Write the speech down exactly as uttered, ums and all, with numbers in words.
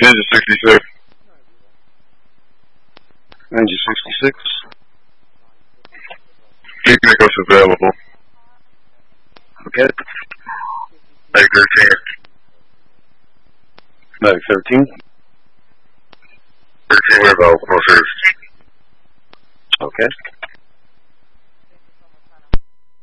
Ninja sixty-six. Ninja sixty-six. Keep Nichols available. Okay. Meg thirteen. Meg thirteen. thirteen, we're available. No service. Okay.